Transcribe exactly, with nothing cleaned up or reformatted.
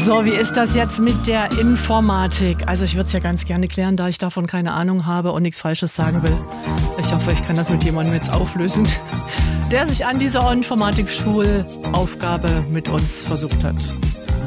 So, wie ist das jetzt mit der Informatik? Also ich würde es ja ganz gerne klären, da ich davon keine Ahnung habe und nichts Falsches sagen will. Ich hoffe, ich kann das mit jemandem jetzt auflösen, der sich an dieser Informatik-Schulaufgabe mit uns versucht hat.